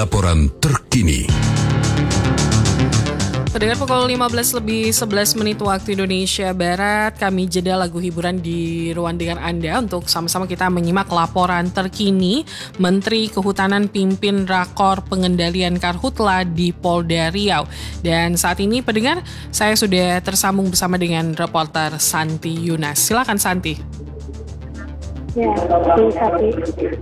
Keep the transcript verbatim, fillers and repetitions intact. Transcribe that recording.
laporan terkini. Pendengar, pukul lima belas lebih sebelas menit waktu Indonesia Barat, kami jeda lagu hiburan di ruang dengar Anda untuk sama-sama kita menyimak laporan terkini Menteri Kehutanan pimpin Rakor Pengendalian Karhutla di Polda Riau. Dan saat ini pendengar, saya sudah tersambung bersama dengan reporter Santi Yunas. Silakan Santi. Ya, Santi.